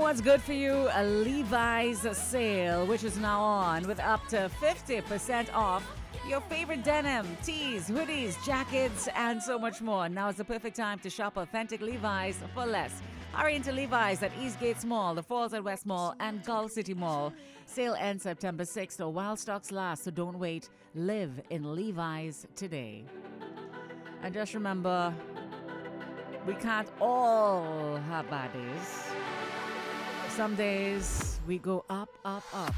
what's good for you? A Levi's sale, which is now on with up to 50% off your favorite denim, tees, hoodies, jackets, and so much more. Now is the perfect time to shop authentic Levi's for less. Hurry into Levi's at Eastgate Mall, the Falls at West Mall, and Gulf City Mall. Sale ends September 6th or while stocks last, so don't wait. Live in Levi's today. And just remember, we can't all have bad days. Some days we go up, up, up.